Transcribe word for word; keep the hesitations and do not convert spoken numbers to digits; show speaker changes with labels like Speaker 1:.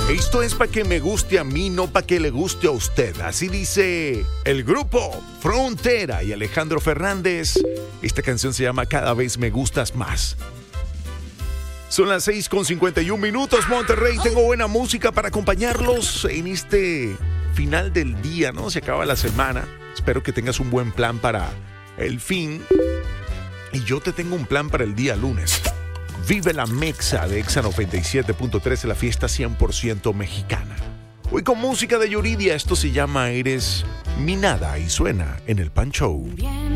Speaker 1: Esto es para que me guste a mí, no para que le guste a usted. Así dice el grupo Frontera y Alejandro Fernández. Esta canción se llama Cada vez me gustas más. Son las seis con cincuenta y un minutos, Monterrey. Tengo buena música para acompañarlos en este final del día, ¿no? Se acaba la semana. Espero que tengas un buen plan para el fin. Y yo te tengo un plan para el día lunes. Vive la Mexa de Exa noventa y siete punto tres, la fiesta cien por ciento mexicana. Hoy con música de Yuridia. Esto se llama Eres mi nada y suena en el Pan Show.
Speaker 2: Bien.